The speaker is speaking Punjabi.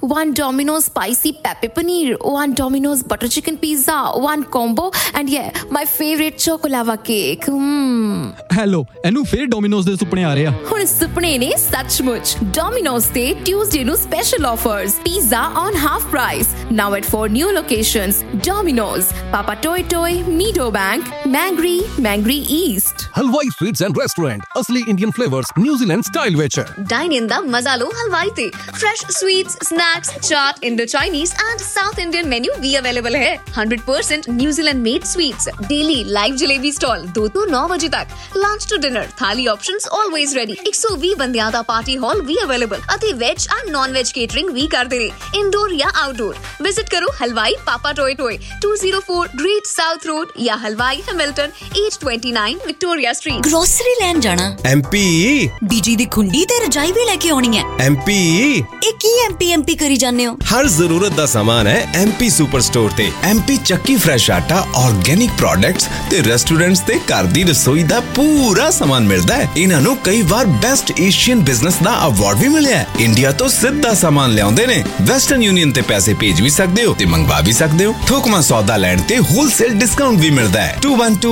one Domino's spicy pepper paneer, one Domino's butter chicken pizza, one combo, and yeah, my favorite chocolava cake. Hello, ਇਹਨੂੰ ਫੇਰ ਡੋਮਿਨੋਜ਼ ਦੇ ਸੁਪਨੇ ਆ ਰਹੇ ਆ। ਹੁਣ ਸੁਪਨੇ ਨੇ ਸੱਚਮੁੱਚ। Domino's ਤੇ Tuesday ਨੂੰ special offers. Pizza on half price. Now at 4 new locations. Domino's, Papa Toy Toy, Meadowbank, Mangry East. ਹਲਵਾਈ ਸਵੀਟਸ ਐਂਡ ਰੈਸਟੋਰੈਂਟ ਅਸਲੀ ਇੰਡੀਅਨ ਫਲੇਵਰਸ ਨਿਊਜ਼ੀਲੈਂਡ ਸਟਾਈਲ ਵਿੱਚ। ਡਾਈਨ ਇਨ ਦਾ ਮਜ਼ਾ ਲਓ ਹਲਵਾਈ ਤੇ। Fresh sweets, snacks, chaat, Indo Chinese and south Indian ਮੈਨੂ ਵੀ ਅਵੇਲੇਬਲ ਹੈ। 100% New Zealand made sweets. Daily live jalebi stall 2 ਤੋਂ 9 ਵਜੇ ਤੱਕ। ਲੰਚ ਟੂ ਡਿਨਰ ਥਾਲੀ ਆਪਸ਼ਨਸ ਆਲਵੇਜ਼ ਰੈਡੀ। 120 ਬੰਦਿਆਂ ਦਾ ਪਾਰਟੀ ਹਾਲ ਵੀ ਅਵੇਲੇਬਲ ਅਤੇ veg and non veg catering ਵੀ ਕਰਦੇ ਨੇ, ਇੰਡੋਰ ਜਾਂ ਆਊਟਡੋਰ। ਵਿਜ਼ਿਟ ਕਰੋ ਹਲਵਾਈ ਪਾਪਾ ਟੋਏ ਟੋਏ 204 ਗ੍ਰੇਟ ਸਾਊਥ ਰੋਡ ਜਾਂ ਹਲਵਾਈ ਹੈਮਿਲਟਨ 829 ਵਿਕਟੋਰੀਆ ਸਟਰੀਟ। ਗ੍ਰੋਸਰੀ ਲੈਣ ਜਾਣਾ MP ਬੀਜੀ ਦੀ ਖੁੰਡੀ ਤੇ ਰਜਾਈ ਵੀ ਲੈ ਕੇ ਆਉਣੀ ਹੈ। MP ਇਹ ਕੀ MP ਕਰੀ ਜਾਂਦੇ ਹੋ? ਹਰ ਜ਼ਰੂਰਤ ਦਾ ਸਾਮਾਨ ਹੈ MP ਸੁਪਰ ਸਟੋਰ ਤੇ। MP ਚੱਕੀ ਫਰੈਸ਼ ਆਟਾ, ਆਰਗੈਨਿਕ ਪ੍ਰੋਡਕਟਸ ਤੇ ਰੈਸਟੋਰੈਂਟਸ ਤੇ ਘਰ ਦੀ ਰਸੋਈ ਦਾ ਪੂਰਾ ਸਾਮਾਨ ਮਿਲਦਾ ਹੈ। ਇਹਨਾਂ ਨੂੰ ਕਈ ਵਾਰ ਬੈਸਟ ਏਸ਼ੀਅਨ ਬਿਜ਼ਨਸ ਦਾ ਅਵਾਰਡ ਵੀ ਮਿਲਿਆ ਹੈ। ਇੰਡੀਆ ਤੋਂ ਸਿੱਧਾ ਸਾਮਾਨ ਲਿਆਉਂਦੇ ਨੇ। ਵੈਸਟਰਨ ਯੂਨੀਅਨ ਤੇ ਪੈਸੇ ਭੇਜ ਵੀ ਸਕਦੇ ਹੋ ਤੇ ਮੰਗਵਾ ਵੀ ਸਕਦੇ ਹੋ। ਥੋਕਮਾ ਸੌਦਾ ਲੈਣ ਤੇ ਹੋਲਸੇਲ ਡਿਸਕਾਊਂਟ ਵੀ ਮਿਲਦਾ ਹੈ। 212